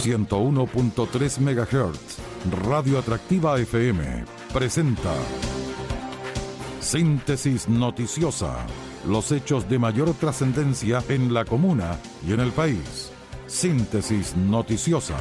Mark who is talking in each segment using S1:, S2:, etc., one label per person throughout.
S1: 101.3 MHz, Radio Atractiva FM, presenta Síntesis Noticiosa. Los hechos de mayor trascendencia en la comuna y en el país. Síntesis Noticiosa.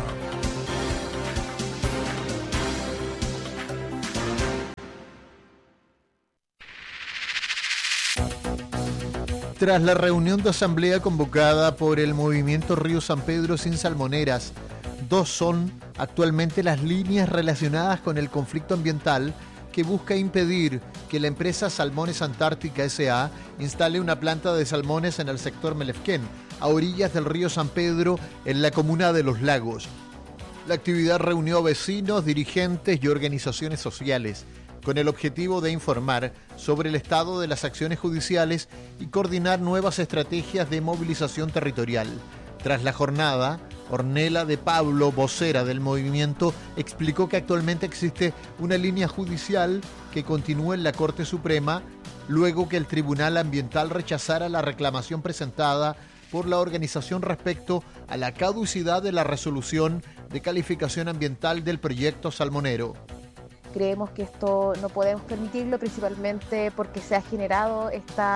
S2: Tras la reunión de asamblea convocada por el movimiento Río San Pedro sin salmoneras, dos son actualmente las líneas relacionadas con el conflicto ambiental que busca impedir que la empresa Salmones Antártica S.A. instale una planta de salmones en el sector Melefquén, a orillas del río San Pedro, en la comuna de Los Lagos. La actividad reunió vecinos, dirigentes y organizaciones sociales, con el objetivo de informar sobre el estado de las acciones judiciales y coordinar nuevas estrategias de movilización territorial. Tras la jornada, Ornella de Pablo, vocera del movimiento, explicó que actualmente existe una línea judicial que continúa en la Corte Suprema luego que el Tribunal Ambiental rechazara la reclamación presentada por la organización respecto a la caducidad de la resolución de calificación ambiental del proyecto salmonero.
S3: Creemos que esto no podemos permitirlo, principalmente porque se ha generado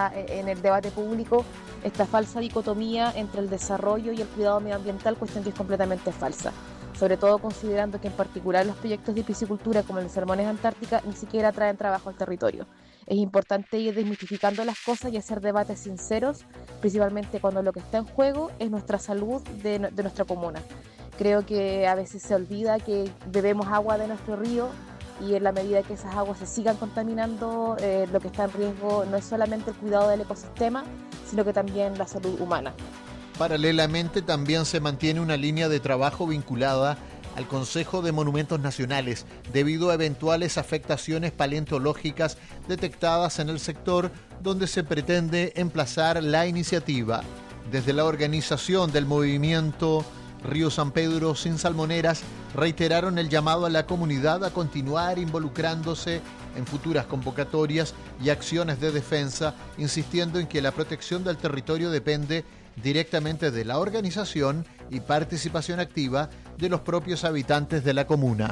S3: en el debate público esta falsa dicotomía entre el desarrollo y el cuidado medioambiental, cuestión que es completamente falsa. Sobre todo considerando que en particular los proyectos de piscicultura como el de Salmones Antártica ni siquiera traen trabajo al territorio. Es importante ir desmitificando las cosas y hacer debates sinceros, principalmente cuando lo que está en juego es nuestra salud de nuestra comuna. Creo que a veces se olvida que bebemos agua de nuestro río, y en la medida que esas aguas se sigan contaminando, lo que está en riesgo no es solamente el cuidado del ecosistema, sino que también la salud humana.
S2: Paralelamente también se mantiene una línea de trabajo vinculada al Consejo de Monumentos Nacionales debido a eventuales afectaciones paleontológicas detectadas en el sector donde se pretende emplazar la iniciativa. Desde la organización del movimiento Río San Pedro sin salmoneras reiteraron el llamado a la comunidad a continuar involucrándose en futuras convocatorias y acciones de defensa, insistiendo en que la protección del territorio depende directamente de la organización y participación activa de los propios habitantes de la comuna.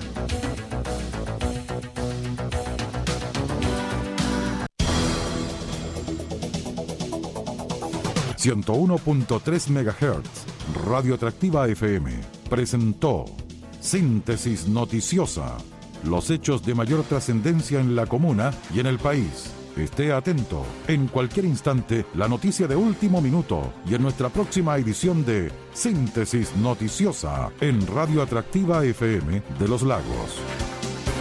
S1: ...101.3 MHz... Radio Atractiva FM... presentó... Síntesis Noticiosa... los hechos de mayor trascendencia en la comuna y en el país. Esté atento, en cualquier instante, la noticia de último minuto y en nuestra próxima edición de Síntesis Noticiosa en Radio Atractiva FM de Los Lagos.